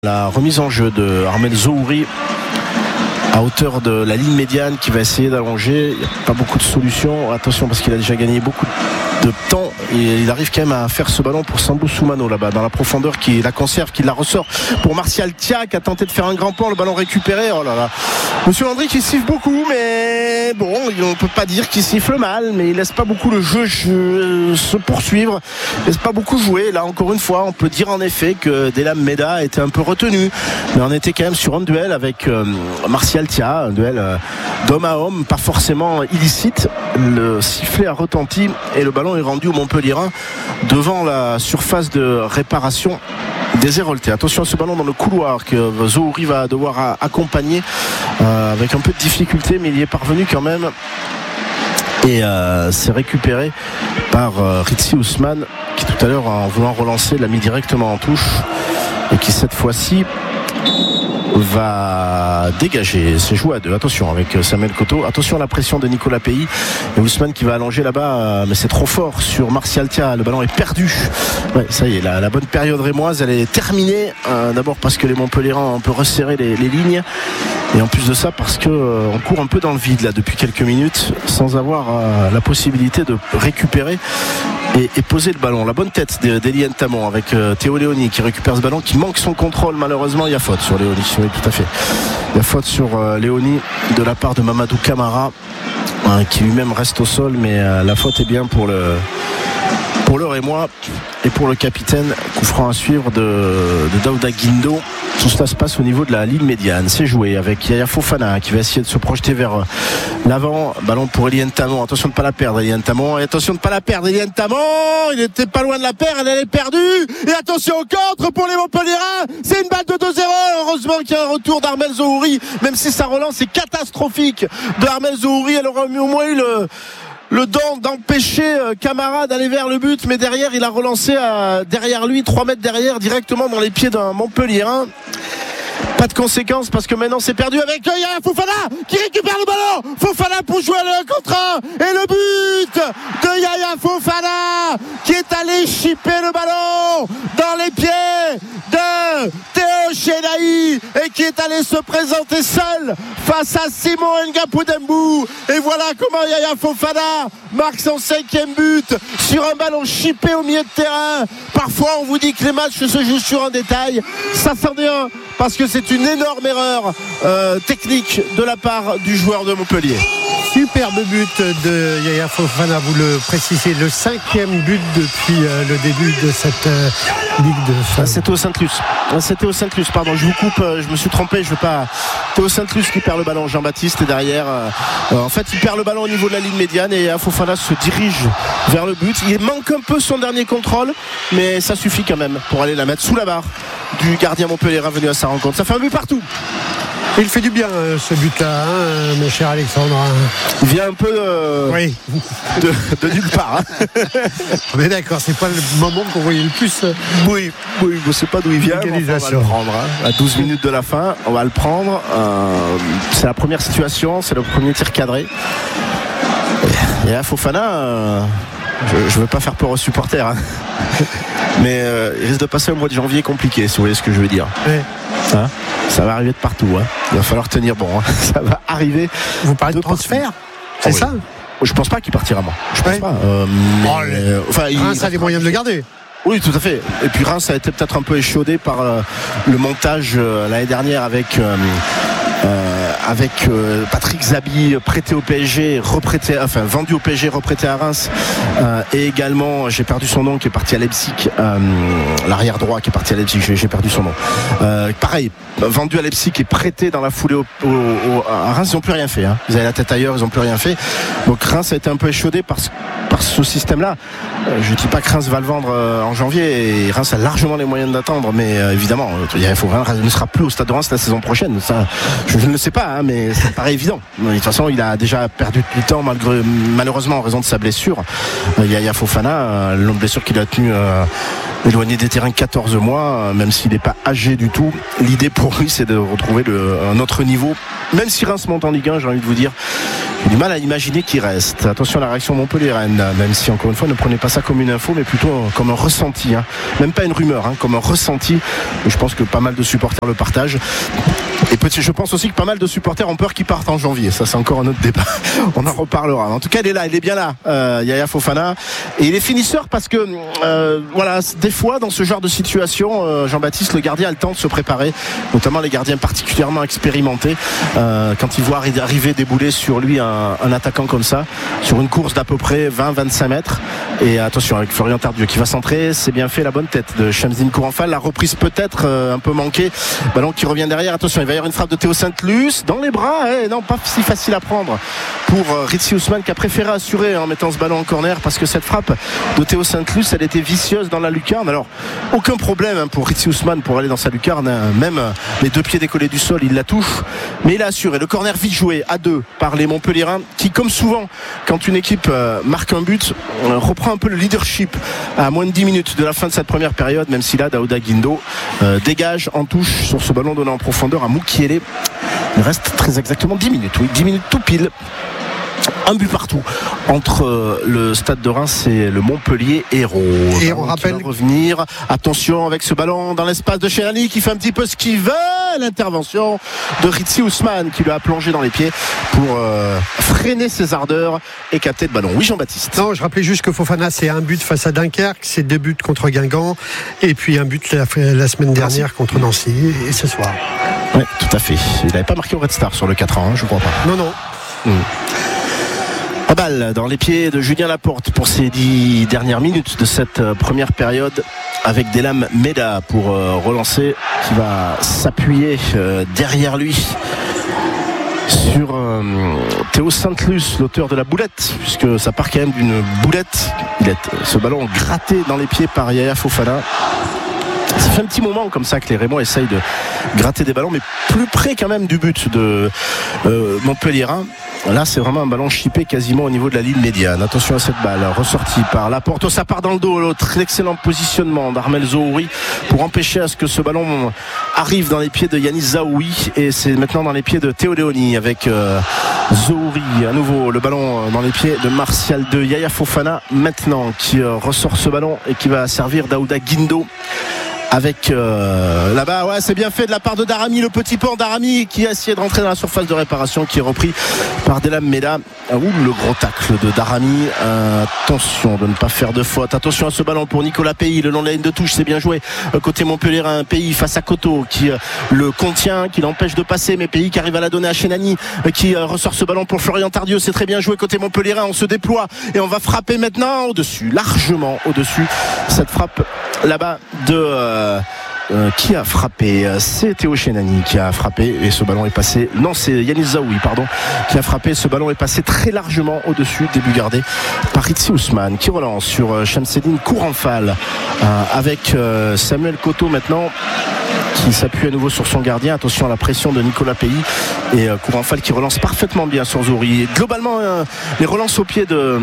La remise en jeu de Armel Zohouri à hauteur de la ligne médiane qui va essayer d'allonger. Il n'y a pas beaucoup de solutions. Attention parce qu'il a déjà gagné beaucoup de temps et il arrive quand même à faire ce ballon pour Sambou Soumano là-bas dans la profondeur qui la conserve, qui la ressort pour Martial Tia qui a tenté de faire un grand pan, le ballon récupéré. Oh là là, Monsieur Landry qui siffle beaucoup, mais bon, on peut pas dire qu'il siffle mal, mais il laisse pas beaucoup le jeu se poursuivre, il laisse pas beaucoup jouer. Là encore une fois, on peut dire en effet que Delam Meda était un peu retenu, mais on était quand même sur un duel avec Martial Tia, un duel d'homme à homme, pas forcément illicite. Le sifflet a retenti et le ballon est rendu au Montpellierin devant la surface de réparation des Héroltais. Attention à ce ballon dans le couloir que Zohouri va devoir accompagner avec un peu de difficulté, mais il y est parvenu quand même et c'est récupéré par Ritsi Ousmane qui tout à l'heure en voulant relancer l'a mis directement en touche et qui cette fois-ci va dégager. C'est joué à deux. Attention avec Samuel Coteau. Attention à la pression de Nicolas Pays et Ousmane qui va allonger là-bas, mais c'est trop fort sur Martial Tia. Le ballon est perdu. Ouais, ça y est, la bonne période rémoise elle est terminée. D'abord parce que les Montpellierins ont un peu resserré les lignes et en plus de ça parce qu'on court un peu dans le vide là depuis quelques minutes sans avoir la possibilité de récupérer et poser le ballon. La bonne tête d'Eli Ntamon avec Théo Léoni qui récupère ce ballon, qui manque son contrôle. Malheureusement il y a faute sur Léoni. Oui, tout à fait, il y a faute sur Léoni de la part de Mamadou Camara qui lui-même reste au sol, mais la faute est bien pour le Rémois et pour le capitaine. Coup franc à suivre de Daouda Guindo. Tout cela se passe au niveau de la ligne médiane. C'est joué avec Yaya Fofana qui va essayer de se projeter vers l'avant. Ballon pour Eli Ntamon. Attention de ne pas la perdre, Eli Ntamon. Et attention de ne pas la perdre, Eli Ntamon. Il n'était pas loin de la perdre, elle est perdue. Et attention au contre pour les Montpellierins. C'est une balle de 2-0. Heureusement qu'il y a un retour d'Armel Zohouri. Même si sa relance est catastrophique de Armel Zohouri, elle aurait au moins eu le don d'empêcher Camara d'aller vers le but, mais derrière il a relancé derrière lui, 3 mètres derrière, directement dans les pieds d'un Montpellierin. Pas de conséquences parce que maintenant c'est perdu avec Yaya Fofana qui récupère le ballon. Fofana pour jouer le contre 1 et le but de Yaya Fofana qui est allé chipper le ballon dans les pieds de Théo Chenaï et qui est allé se présenter seul face à Simon Ngapoudembou. Et voilà comment Yaya Fofana marque son 5e but sur un ballon chippé au milieu de terrain. Parfois on vous dit que les matchs se jouent sur un détail, ça s'en est un parce que c'est une énorme erreur technique de la part du joueur de Montpellier. Superbe but de Yaya Fofana, vous le précisez, le 5e but depuis le début de cette Ligue de... C'était au Saint-Luc, pardon, je vous coupe, je me suis trompé, je veux pas. C'était au Saint-Luc qui perd le ballon, Jean-Baptiste, et derrière en fait il perd le ballon au niveau de la ligne médiane et Fofana se dirige vers le but. Il manque un peu son dernier contrôle, mais ça suffit quand même pour aller la mettre sous la barre du gardien Montpellierin venu à sa rencontre. Ça fait un but partout. Il fait du bien ce but-là, mon cher Alexandre. Il vient un peu oui. de nulle part. On est d'accord, c'est pas le moment qu'on voyait le plus. Oui, je ne sais pas d'où il vient. On va le prendre. À 12 minutes de la fin, on va le prendre. C'est la première situation, c'est le premier tir cadré. Et à Fofana, je ne veux pas faire peur aux supporters, mais il risque de passer au mois de janvier compliqué, si vous voyez ce que je veux dire. Oui. Ça va arriver de partout. Il va falloir tenir bon. Ça va arriver. Vous parlez de transfert, c'est ça? Je pense pas qu'il partira, moi. Je pense pas. Reims a les moyens de le garder. Oui, tout à fait. Et puis Reims a été peut-être un peu échaudé par le montage l'année dernière avec Patrick Zabi prêté au PSG, vendu au PSG, reprêté à Reims, et également j'ai perdu son nom qui est parti à Leipzig, l'arrière droit qui est parti à Leipzig, j'ai perdu son nom, pareil, vendu à Leipzig et prêté dans la foulée à Reims. Ils n'ont plus rien fait, ils avaient la tête ailleurs, ils n'ont plus rien fait. Donc Reims a été un peu échaudé par ce système là. Je ne dis pas que Reims va le vendre en janvier, et Reims a largement les moyens d'attendre, mais évidemment Reims ne sera plus au Stade de Reims la saison prochaine. Ça, je ne le sais pas, mais ça paraît évident. De toute façon, il a déjà perdu du temps malheureusement en raison de sa blessure. Yaya Fofana, longue blessure qu'il a tenue éloigné des terrains 14 mois, même s'il n'est pas âgé du tout. L'idée pour lui, c'est de retrouver un autre niveau. Même si Reims monte en Ligue 1, j'ai envie de vous dire, j'ai du mal à imaginer qu'il reste. Attention à la réaction Montpellier-Rennes, même si encore une fois, ne prenez pas ça comme une info, mais plutôt comme un ressenti. Même pas une rumeur, comme un ressenti. Je pense que pas mal de supporters le partagent. Et je pense aussi que pas mal de supporters ont peur qu'il parte en janvier. Ça, c'est encore un autre débat. On en reparlera. En tout cas, il est bien là, Yaya Fofana. Et il est finisseur parce que, des fois, dans ce genre de situation, Jean-Baptiste, le gardien a le temps de se préparer, notamment les gardiens particulièrement expérimentés. Quand il voit arriver débouler sur lui un attaquant comme ça, sur une course d'à peu près 20-25 mètres. Et attention, avec Florian Tardieu qui va centrer, c'est bien fait, la bonne tête de Shamsdine Kouranfal. La reprise peut-être un peu manquée. Ballon qui revient derrière. Attention, il va y avoir une frappe de Théo Sainte-Luce dans les bras. Non, pas si facile à prendre pour Ritsi Ousmane, qui a préféré assurer en mettant ce ballon en corner, parce que cette frappe de Théo Sainte-Luce, elle était vicieuse dans la lucarne. Alors, aucun problème pour Ritsi Ousmane pour aller dans sa lucarne. Même les deux pieds décollés du sol, il la touche. Mais il a assuré. Le corner vite joué à 2 par les Montpelliérains, qui, comme souvent, quand une équipe marque un but, reprend un peu le leadership à moins de 10 minutes de la fin de cette première période, même si là, Daouda Guindo dégage en touche sur ce ballon donné en profondeur à Moukielé. Il reste très exactement 10 minutes. Oui, 10 minutes tout pile. Un but partout entre le Stade de Reims et le Montpellier Hérault. Et on rappelle revenir. Attention avec ce ballon dans l'espace de Chelani qui fait un petit peu ce qu'il veut. L'intervention de Ritsi Ousmane qui lui a plongé dans les pieds pour freiner ses ardeurs et capter le ballon. Oui, Jean-Baptiste. Non, je rappelais juste que Fofana, c'est un but face à Dunkerque, c'est 2 buts contre Guingamp et puis un but la semaine dernière contre Nancy et ce soir. Oui, tout à fait. Il n'avait pas marqué au Red Star sur le 4-1, je crois pas. Non. La balle dans les pieds de Julien Laporte pour ces 10 dernières minutes de cette première période, avec Delam Meda pour relancer, qui va s'appuyer derrière lui sur Théo Sainte-Luce, l'auteur de la boulette, puisque ça part quand même d'une boulette. Ce ballon gratté dans les pieds par Yaya Fofana. Ça fait un petit moment comme ça que les Rémois essayent de gratter des ballons, mais plus près quand même du but de Montpelliérain. Là, c'est vraiment un ballon chippé quasiment au niveau de la ligne médiane. Attention à cette balle, ressortie par Laporte. Ça part dans le dos, l'autre excellent positionnement d'Armel Zohouri pour empêcher à ce que ce ballon arrive dans les pieds de Yanis Zaoui. Et c'est maintenant dans les pieds de Théo Léoni avec Zohouri. À nouveau, le ballon dans les pieds de Martial de Yaya Fofana maintenant qui ressort ce ballon et qui va servir Daouda Guindo. Avec là-bas, c'est bien fait de la part de Daramy, le petit pan Daramy qui a essayé de rentrer dans la surface de réparation, qui est repris par Delam Meda. Le gros tacle de Daramy. Attention de ne pas faire de faute. Attention à ce ballon pour Nicolas Pays, le long de la ligne de touche, c'est bien joué. Côté Montpellier, un Pays face à Koto qui le contient, qui l'empêche de passer, mais Pays qui arrive à la donner à Chenani, qui ressort ce ballon pour Florian Tardieu. C'est très bien joué côté Montpellier. On se déploie et on va frapper maintenant au-dessus, largement au-dessus. Cette frappe là-bas de qui a frappé? C'est Théo Chenani qui a frappé et ce ballon est passé. Non, c'est Yanis Zaoui, pardon, qui a frappé. Ce ballon est passé très largement au-dessus, début gardé par Ritsi Ousmane qui relance sur Shamsdine Kouranfal avec Samuel Koto maintenant, qui s'appuie à nouveau sur son gardien. Attention à la pression de Nicolas Pays et Kouranfal qui relance parfaitement bien sur Zohouri. Globalement, les relances au pied de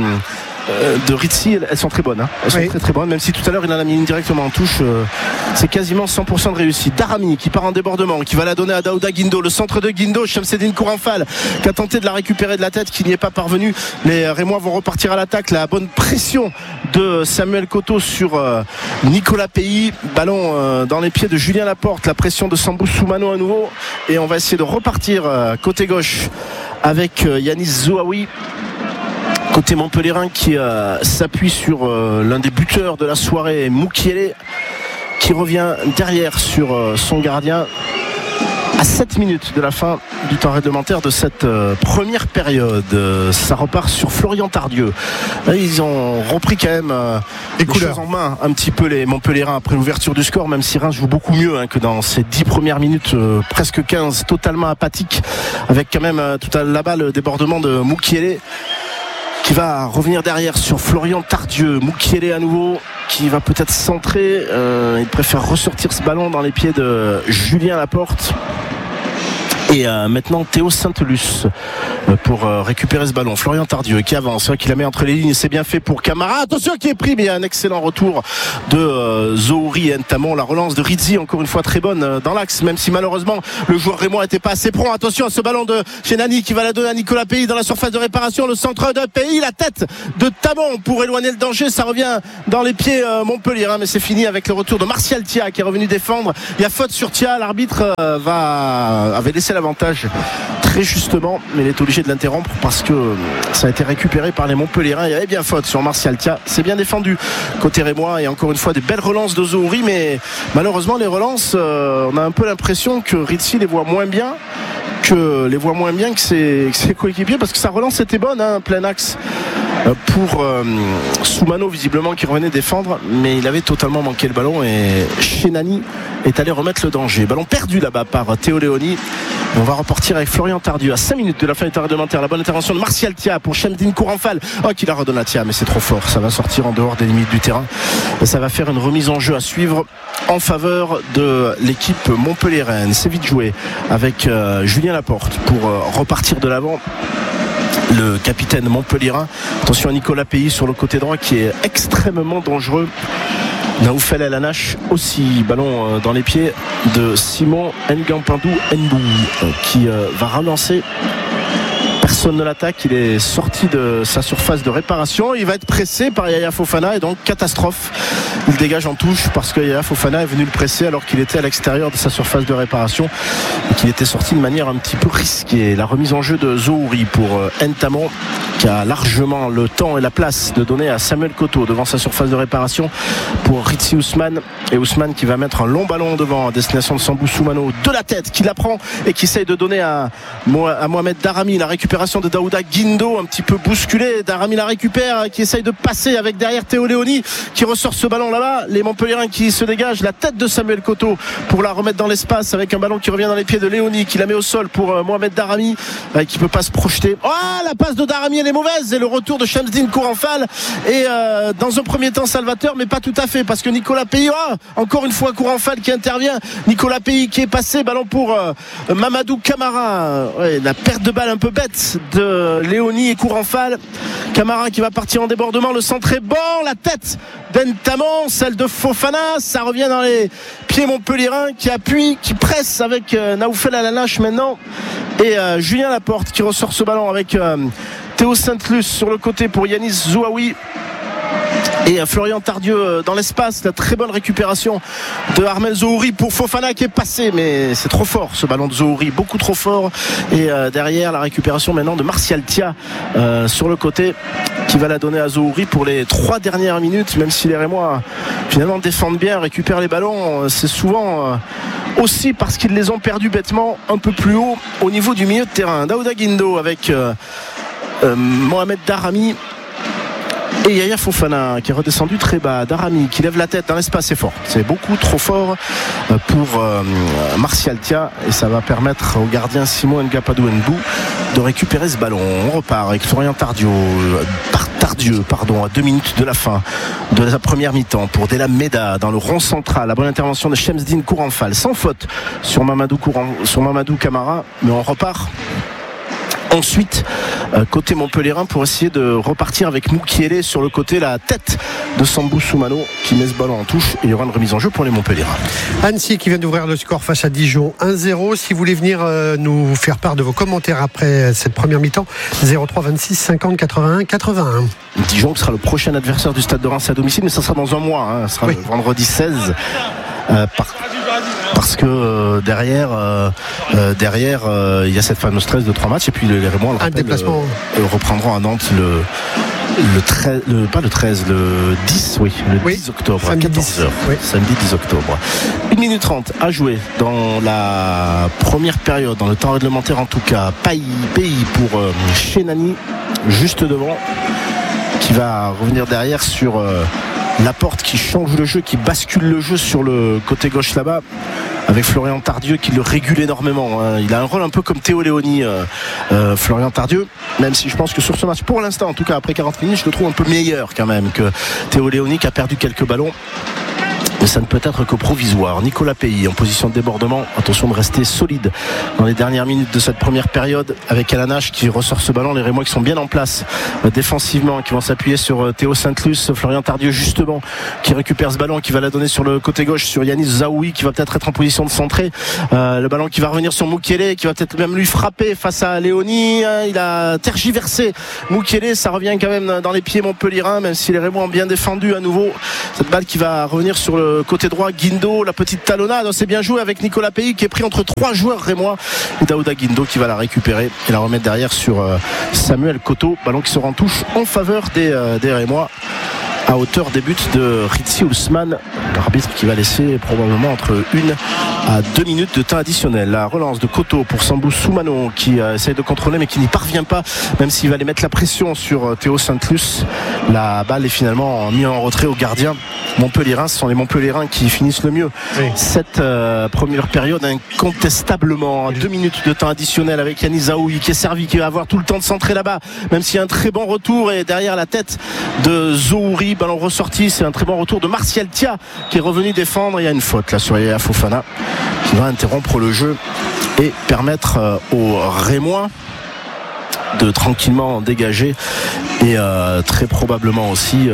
Ritsi, elles sont très bonnes. Elles sont très très bonnes, même si tout à l'heure il en a mis une directement en touche. C'est quasiment 100% de réussite. Daramy qui part en débordement, qui va la donner à Daouda Guindo, le centre de Guindo. Shamsdine Kouranfal qui a tenté de la récupérer de la tête, qui n'y est pas parvenu. Les Rémois vont repartir à l'attaque. La bonne pression de Samuel Koto sur Nicolas Pays. Ballon dans les pieds de Julien Laporte. La pression de Sambou Soumano à nouveau, et on va essayer de repartir côté gauche avec Yanis Zaoui. Côté Montpelliérain qui s'appuie sur l'un des buteurs de la soirée, Moukielé, qui revient derrière sur son gardien à 7 minutes de la fin du temps réglementaire de cette première période. Ça repart sur Florian Tardieu. Là, ils ont repris quand même les choses en main un petit peu, les Montpelliérains, après l'ouverture du score, même si Reims joue beaucoup mieux que dans ces 10 premières minutes, presque 15, totalement apathique, avec quand même tout à là-bas le débordement de Moukielé, qui va revenir derrière sur Florian Tardieu. Moukielé à nouveau, qui va peut-être centrer. Il préfère ressortir ce ballon dans les pieds de Julien Laporte. Et maintenant Théo Saint-Luce pour récupérer ce ballon. Florian Tardieu qui avance, qui la met entre les lignes, c'est bien fait pour Camara. Attention qui est pris, mais il y a un excellent retour de Zouri et Ntamon. La relance de Rizzi encore une fois très bonne dans l'axe, même si malheureusement le joueur rémois n'était pas assez prompt. Attention à ce ballon de Chenani qui va la donner à Nicolas Pays dans la surface de réparation. Le centre de Pays, la tête de Tamon pour éloigner le danger. Ça revient dans les pieds Montpellier, mais c'est fini avec le retour de Martial Thia qui est revenu défendre. Il y a faute sur Thia. L'arbitre avait laissé l'avantage très justement, mais il est obligé de l'interrompre parce que ça a été récupéré par les Montpelliérains. Il y avait bien faute sur Martial Thia. C'est bien défendu côté rémois et encore une fois des belles relances de Zouri, mais malheureusement les relances, on a un peu l'impression que Rizzi les voit moins bien que ses coéquipiers, parce que sa relance était bonne, plein axe pour Soumano visiblement qui revenait défendre, mais il avait totalement manqué le ballon et Chenani est allé remettre le danger. Ballon perdu là-bas par Théo Léoni. On va repartir avec Florian Tardieu à 5 minutes de la fin du temps réglementaire. La bonne intervention de Martial Thia pour Chemdine Kouranfal qui la redonne à Thia, mais c'est trop fort, ça va sortir en dehors des limites du terrain et ça va faire une remise en jeu à suivre en faveur de l'équipe montpelliéraine. C'est vite joué avec Julien Laporte pour repartir de l'avant. Le capitaine montpelliérain. Attention à Nicolas Pays sur le côté droit qui est extrêmement dangereux. Naoufel El Anache aussi, ballon dans les pieds de Simon Ngampindou Mbou qui va relancer. Personne ne l'attaque, il est sorti de sa surface de réparation, il va être pressé par Yaya Fofana et donc catastrophe, il dégage en touche parce que Yaya Fofana est venu le presser alors qu'il était à l'extérieur de sa surface de réparation et qu'il était sorti de manière un petit peu risquée. La remise en jeu de Zouri pour Ntamon qui a largement le temps et la place de donner à Samuel Koto devant sa surface de réparation pour Ritsi Ousmane, et Ousmane qui va mettre un long ballon devant à destination de Sambou Soumano de la tête, qui la prend et qui essaye de donner à Mohamed Darami. La récupération de Daouda Guindo un petit peu bousculé, Darami la récupère, qui essaye de passer avec derrière Théo Léoni qui ressort ce ballon là-bas, les Montpelliérains qui se dégagent, la tête de Samuel Koto pour la remettre dans l'espace avec un ballon qui revient dans les pieds de Léoni qui la met au sol pour Mohamed Darami qui peut pas se projeter. La passe de Darami elle est mauvaise et le retour de Chemdine Kouranfal et dans un premier temps salvateur, mais pas tout à fait parce que Nicolas Pays, encore une fois Kouranfal qui intervient, Nicolas Pays qui est passé, ballon pour Mamadou Camara, la perte de balle un peu bête de Léoni et Kouranfal. Camara qui va partir en débordement, le centre est bon, la tête d'Ntamon, celle de Fofana, ça revient dans les pieds montpelliérains qui appuie, qui presse avec Naoufel El Anache maintenant et Julien Laporte qui ressort ce ballon avec Théo Saint-Luce sur le côté pour Yanis Zouaoui et Florian Tardieu dans l'espace. La très bonne récupération de Armel Zouri pour Fofana qui est passé, mais c'est trop fort ce ballon de Zouri, beaucoup trop fort. Et derrière la récupération maintenant de Martial Thia sur le côté qui va la donner à Zouri pour les 3 dernières minutes. Même si les Rémois finalement défendent bien, récupèrent les ballons, c'est souvent aussi parce qu'ils les ont perdus bêtement un peu plus haut au niveau du milieu de terrain. Daouda Guindo avec Mohamed Darami et Yaya Fofana qui est redescendu très bas. Darami qui lève la tête dans l'espace, c'est fort, c'est beaucoup trop fort pour Martial Thia et ça va permettre au gardien Simon Ngampindou Mbou de récupérer ce ballon. On repart avec Florian Tardieu à 2 minutes de la fin de la première mi-temps pour Delam Meda dans le rond central. La bonne intervention de Chemdine Kouranfal sans faute sur Mamadou Camara, mais on repart ensuite côté montpelliérain pour essayer de repartir avec Moukielé sur le côté, la tête de Sambou Soumano qui met ce ballon en touche et il y aura une remise en jeu pour les Montpelliérains. Annecy qui vient d'ouvrir le score face à Dijon 1-0. Si vous voulez venir nous faire part de vos commentaires après cette première mi-temps, 03 26 50 81 81. Dijon qui sera le prochain adversaire du Stade de Reims à domicile, mais ça sera dans un mois, ça sera le vendredi 16 parce que derrière il y a cette fameuse 13 de 3 matchs et puis les Rémois reprendront à Nantes le 10 octobre à 14h, samedi 10 octobre. 1 minute 30 à jouer dans la première période, dans le temps réglementaire en tout cas. Pays pour Chenani juste devant, qui va revenir derrière sur Laporte qui change le jeu, qui bascule le jeu sur le côté gauche là-bas avec Florian Tardieu qui le régule énormément. Il a un rôle un peu comme Théo Léoni, Florian Tardieu, même si je pense que sur ce match, pour l'instant en tout cas après 40 minutes, je le trouve un peu meilleur quand même que Théo Léoni qui a perdu quelques ballons mais ça ne peut être que provisoire. Nicolas Pays en position de débordement, attention de rester solide dans les dernières minutes de cette première période avec Alanache qui ressort ce ballon, les Rémois qui sont bien en place défensivement, qui vont s'appuyer sur Théo Sainte-Luce, Florian Tardieu justement qui récupère ce ballon, qui va la donner sur le côté gauche sur Yanis Zaoui qui va peut-être être en position de centrer, le ballon qui va revenir sur Mukiele qui va peut-être même lui frapper face à Léoni, il a tergiversé Mukiele, ça revient quand même dans les pieds montpelliérains, même si les Rémois ont bien défendu à nouveau cette balle qui va revenir sur le côté droit. Guindo, la petite talonnade, c'est bien joué avec Nicolas Pays qui est pris entre 3 joueurs rémois, et Daouda Guindo qui va la récupérer et la remettre derrière sur Samuel Coteau, ballon qui sera en touche en faveur des Rémois à hauteur des buts de Ritsi Ousmane, l'arbitre qui va laisser probablement entre 1 à 2 minutes de temps additionnel. La relance de Coteau pour Sambou Soumano qui essaye de contrôler mais qui n'y parvient pas, même s'il va aller mettre la pression sur Théo Sainte-Luce. La balle est finalement mise en retrait au gardien montpelliérain. Ce sont les montpelliérains qui finissent le mieux cette première période incontestablement. 2 minutes de temps additionnel avec Yanis Zaoui qui est servi, qui va avoir tout le temps de centrer là-bas, même s'il y a un très bon retour et derrière la tête de Zouri, ballon ressorti, c'est un très bon retour de Martial Tia qui est revenu défendre. Il y a une faute là sur Yaya Fofana qui va interrompre le jeu et permettre aux Rémois de tranquillement dégager et très probablement aussi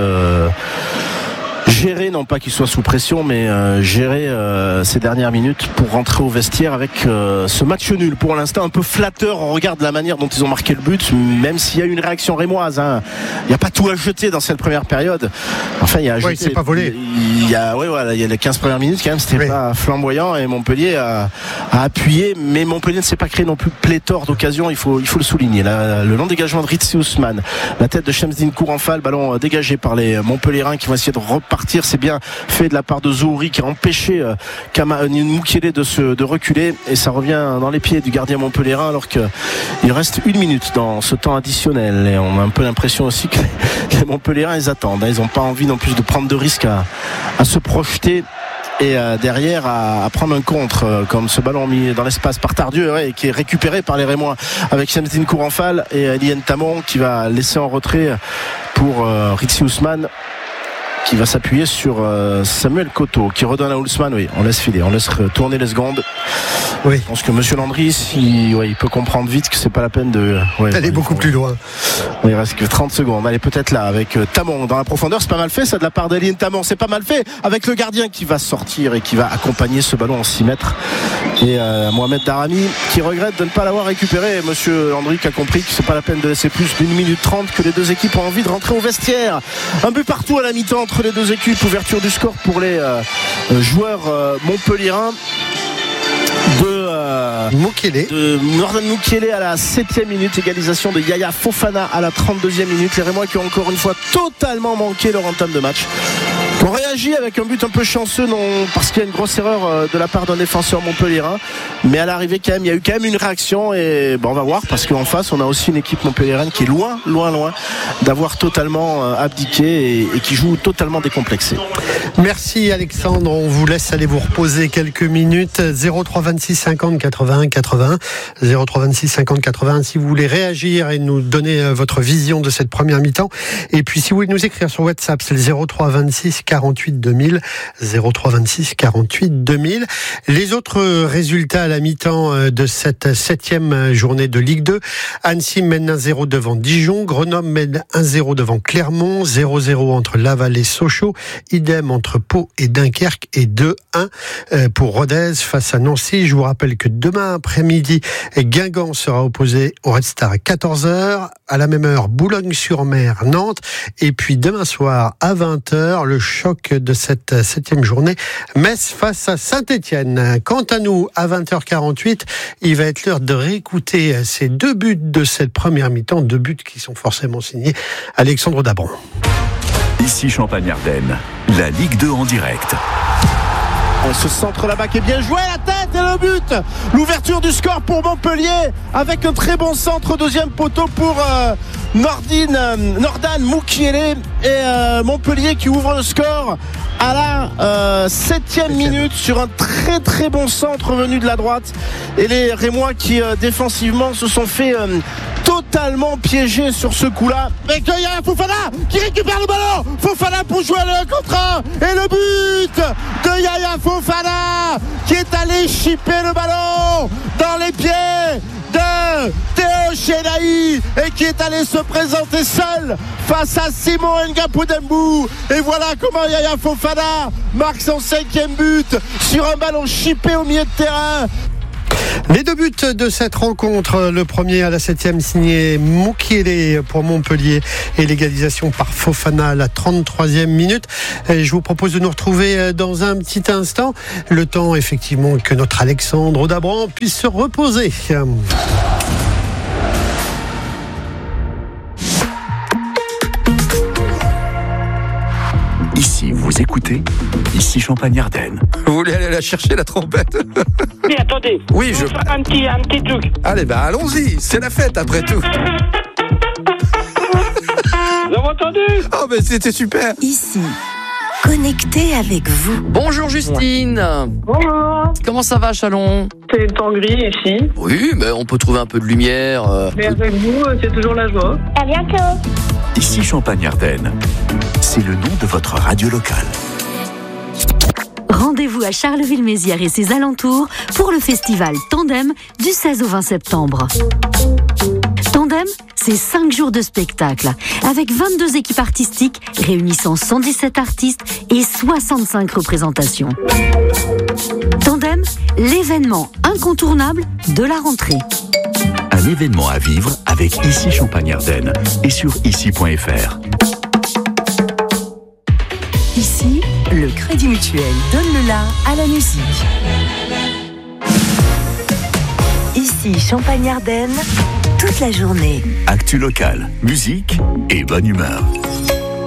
gérer, non pas qu'il soit sous pression, mais gérer ces dernières minutes pour rentrer au vestiaire avec ce match nul pour l'instant un peu flatteur au regard de la manière dont ils ont marqué le but, même s'il y a eu une réaction rémoise, hein. Il n'y a pas tout à jeter dans cette première période, enfin il y a c'est pas volé. Il y a les 15 premières minutes quand même, c'était pas flamboyant et Montpellier a appuyé, mais Montpellier ne s'est pas créé non plus pléthore d'occasions, il faut le souligner. Le long dégagement de Ritsi Ousmane, la tête de Shamsdine Kouranfa, le ballon dégagé par les Montpelliérains qui vont essayer de repartir, c'est bien fait de la part de Zouri qui a empêché Mukiele de reculer et ça revient dans les pieds du gardien montpelliérain alors qu'il reste 1 minute dans ce temps additionnel et on a un peu l'impression aussi que les Montpelliérains ils attendent, ils n'ont pas envie non plus de prendre de risques à se projeter et derrière à prendre un contre comme ce ballon mis dans l'espace par Tardieu et qui est récupéré par les Rémois avec Shamsdine Kouranfal et Elien Tamon qui va laisser en retrait pour Ritsi Ousmane qui va s'appuyer sur Samuel Coteau qui redonne à Ousmane. Oui, on laisse filer, on laisse tourner les secondes. Oui. Je pense que Monsieur Landry, il peut comprendre vite que c'est pas la peine de. Elle est beaucoup plus loin. Il reste que 30 secondes. Elle est peut-être là avec Tamon dans la profondeur. C'est pas mal fait ça de la part d'Elien Tamon. C'est pas mal fait avec le gardien qui va sortir et qui va accompagner ce ballon en 6 mètres. Et Mohamed Darami qui regrette de ne pas l'avoir récupéré. Monsieur Landry qui a compris que c'est pas la peine de laisser plus d'1 minute 30, que les deux équipes ont envie de rentrer au vestiaire. Un but partout à la mi-temps entre les deux équipes. Ouverture du score pour les joueurs montpelliérains de Nordan Mukiele à la 7e minute, égalisation de Yaya Fofana à la 32e minute. Les Rémois qui ont encore une fois totalement manqué leur entame de match, qui ont réagi avec un but un peu chanceux, parce qu'il y a une grosse erreur de la part d'un défenseur montpelliérain, mais à l'arrivée quand même il y a eu quand même une réaction et on va voir, parce qu'en face on a aussi une équipe montpelliéraine qui est loin d'avoir totalement abdiqué et qui joue totalement décomplexé. Merci Alexandre, on vous laisse aller vous reposer quelques minutes. 03 26 50 81 81 03 26 50 81 si vous voulez réagir et nous donner votre vision de cette première mi-temps, et puis si vous voulez nous écrire sur WhatsApp, c'est le 03 26 48 2000 03 26 48 2000. Les autres résultats à la mi-temps de cette 7e journée de Ligue 2: Annecy mène 1-0 devant Dijon, Grenoble mène 1-0 devant Clermont, 0-0 entre Laval et Sochaux, idem entre Pau et Dunkerque, et 2-1 pour Rodez face à Nancy. Je vous rappelle que demain après-midi, Guingamp sera opposé au Red Star à 14h, à la même heure Boulogne-sur-Mer, Nantes, et puis demain soir à 20h, le choc de cette 7e journée, Metz face à Saint-Étienne. Quant à nous, à 20h48, il va être l'heure de réécouter ces 2 buts de cette première mi-temps, 2 buts qui sont forcément signés Alexandre Dabron. Ici Champagne-Ardenne, la Ligue 2 en direct. Ce centre là-bas qui est bien joué, la tête et le but, l'ouverture du score pour Montpellier avec un très bon centre, deuxième poteau pour Nordan Mukiele, et Montpellier qui ouvre le score à la 7e minute sur un très très bon centre venu de la droite. Et les Rémois qui défensivement se sont fait totalement piégés sur ce coup-là. Mais qu'il y a Fofana qui récupère le ballon. Fofana pour jouer le contre-1. Et le but de Yaya Fofana qui est allé chipper le ballon dans les pieds de Théo Chenay et qui est allé se présenter seul face à Simon Ngapou-Dembou. Et voilà comment Yaya Fofana marque son 5e but sur un ballon chippé au milieu de terrain. Les 2 buts de cette rencontre, le premier à la 7e signé Mukiele pour Montpellier et l'égalisation par Fofana à la 33e minute. Et je vous propose de nous retrouver dans un petit instant, le temps effectivement que notre Alexandre Audabran puisse se reposer. Ici, vous écoutez, ici Champagne-Ardenne. Vous voulez aller la chercher, la trompette? Mais attendez, Oui, je... faire un petit truc. Allez, allons-y, c'est la fête après tout. Vous avez entendu? Oh, mais c'était super. Ici, connecté avec vous. Bonjour Justine. Bonjour. Comment ça va Chalon? C'est le temps gris ici, Oui, mais on peut trouver un peu de lumière. mais avec vous, c'est toujours la joie. À bientôt. Ici Champagne-Ardenne. C'est le nom de votre radio locale. Rendez-vous à Charleville-Mézières et ses alentours pour le festival Tandem du 16 au 20 septembre. Tandem, c'est 5 jours de spectacle avec 22 équipes artistiques réunissant 117 artistes et 65 représentations. Tandem, l'événement incontournable de la rentrée. Un événement à vivre avec Ici Champagne-Ardenne et sur ici.fr. Ici, le Crédit Mutuel donne le la à la musique. Ici, Champagne-Ardenne, toute la journée. Actu locale, musique et bonne humeur.